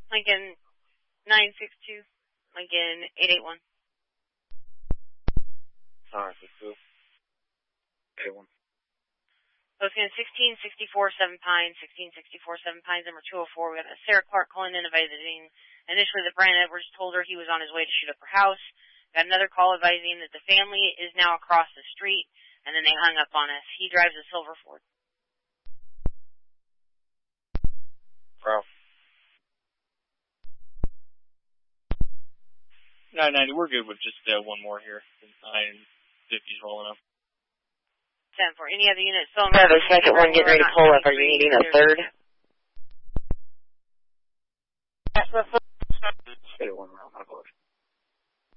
Lincoln 962. Lincoln 881. Sorry, 62. 81. Lincoln 1664 7 Pines, 1664 7 Pines, number 204. We got Sarah Clark calling in advising initially that Brian Edwards told her he was on his way to shoot up her house. Got another call advising that the family is now across the street, and then they hung up on us. He drives a silver Ford. Bro. 990, we're good with just one more here. 950's rolling up. 10 for any other units. So I have a second one getting ready to pull up. Are you needing a third? Say one round, my lord.